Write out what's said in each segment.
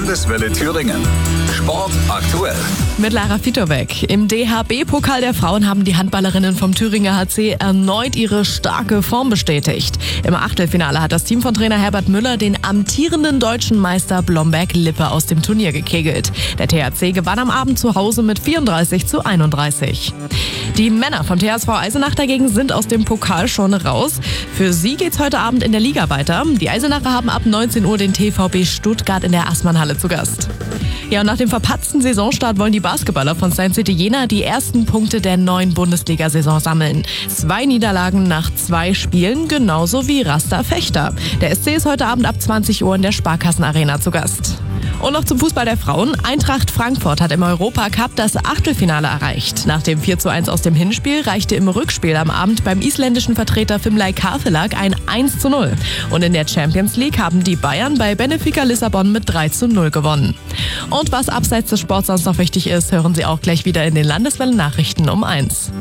Landeswelle Thüringen. Sport aktuell. Mit Lara Fitowek. Im DHB-Pokal der Frauen haben die Handballerinnen vom Thüringer HC erneut ihre starke Form bestätigt. Im Achtelfinale hat das Team von Trainer Herbert Müller den amtierenden deutschen Meister Blomberg-Lippe aus dem Turnier gekegelt. Der THC gewann am Abend zu Hause mit 34:31. Die Männer vom TSV Eisenach dagegen sind aus dem Pokal schon raus. Für sie geht's heute Abend in der Liga weiter. Die Eisenacher haben ab 19 Uhr den TVB Stuttgart in der Assmannhalle zu Gast. Ja, und nach dem verpatzten Saisonstart wollen die Basketballer von Saint City Jena die ersten Punkte der neuen Bundesliga-Saison sammeln. 2 Niederlagen nach 2 Spielen, genauso wie Rasta Fechter. Der SC ist heute Abend ab 20 Uhr in der Sparkassenarena zu Gast. Und noch zum Fußball der Frauen. Eintracht Frankfurt hat im Europacup das Achtelfinale erreicht. Nach dem 4:1 aus dem Hinspiel reichte im Rückspiel am Abend beim isländischen Vertreter Fimlay Karfelak ein 1:0. Und in der Champions League haben die Bayern bei Benfica Lissabon mit 3:0 gewonnen. Und was abseits des Sports sonst noch wichtig ist, hören Sie auch gleich wieder in den Landeswellen-Nachrichten um 1.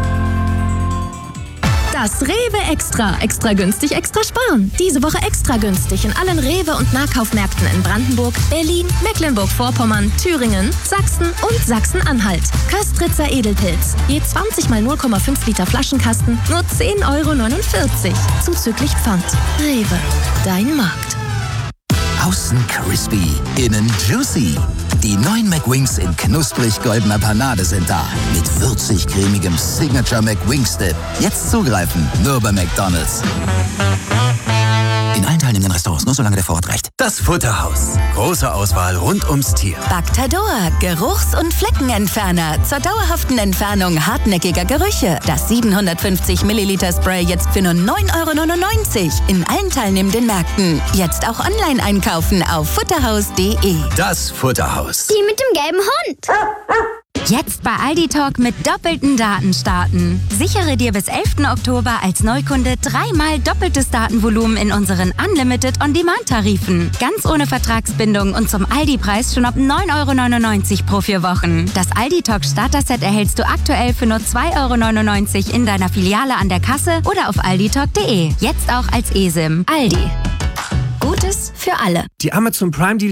Das Rewe Extra. Extra günstig, extra sparen. Diese Woche extra günstig in allen Rewe- und Nahkaufmärkten in Brandenburg, Berlin, Mecklenburg-Vorpommern, Thüringen, Sachsen und Sachsen-Anhalt. Köstritzer Edelpilz. Je 20 mal 0,5 Liter Flaschenkasten, nur 10,49 €. Zuzüglich Pfand. Rewe. Dein Markt. Außen crispy, innen juicy. Die neuen McWings in knusprig goldener Panade sind da. Mit würzig-cremigem Signature McWings-Dip. Jetzt zugreifen, nur bei McDonald's. In allen teilnehmenden Restaurants, nur solange der Vorrat reicht. Das Futterhaus. Große Auswahl rund ums Tier. Bactador, Geruchs- und Fleckenentferner. Zur dauerhaften Entfernung hartnäckiger Gerüche. Das 750 Milliliter Spray jetzt für nur 9,99 € in allen teilnehmenden Märkten. Jetzt auch online einkaufen auf futterhaus.de. Das Futterhaus. Die mit dem gelben Hund. Jetzt bei Aldi Talk mit doppelten Daten starten. Sichere dir bis 11. Oktober als Neukunde 3-mal doppeltes Datenvolumen in unseren Unlimited On-Demand-Tarifen. Ganz ohne Vertragsbindung und zum Aldi-Preis schon ab 9,99 € pro 4 Wochen. Das Aldi Talk Starter-Set erhältst du aktuell für nur 2,99 € in deiner Filiale an der Kasse oder auf alditalk.de. Jetzt auch als eSIM. Aldi. Gutes für alle. Die Amazon Prime Deal